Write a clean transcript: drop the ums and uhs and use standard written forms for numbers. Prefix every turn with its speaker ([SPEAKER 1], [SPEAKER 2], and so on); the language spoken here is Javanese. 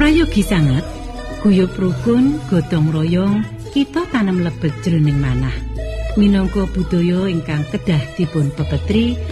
[SPEAKER 1] Prayogi sanget guyub rukun gotong royong kita tanam lebet jroning manah minangka budaya ingkang kedah dipun pepetri